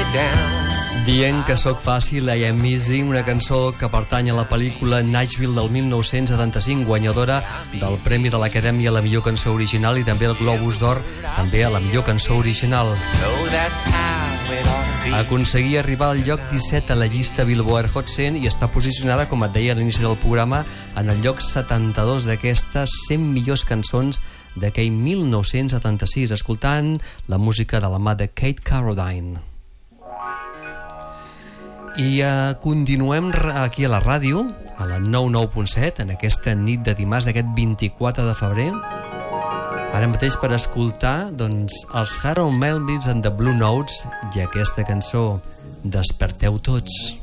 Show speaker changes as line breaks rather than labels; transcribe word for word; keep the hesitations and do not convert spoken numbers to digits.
Dient que sóc fàcil, I Am Easy, una cançó que pertany a la pel·lícula Nashville del mil nou-cents setanta-cinc, guanyadora del Premi de l'Acadèmia a la millor cançó original i també el Globus d'Or, també a la millor cançó original. Aconseguia arribar al lloc disset a la llista Billboard Hot cent i està posicionada, com et deia a l'inici del programa, en el lloc setanta-dos d'aquestes cent millors cançons d'aquell mil nou-cents setanta-sis, escoltant la música de la mà de Kate Carradine. I uh, continuem aquí a la ràdio, a la nou nou punt set, en aquesta nit de dimarts d'aquest vint-i-quatre de febrer, ara mateix per escoltar doncs, els Harold Melvins and the Blue Notes i aquesta cançó, Desperteu tots.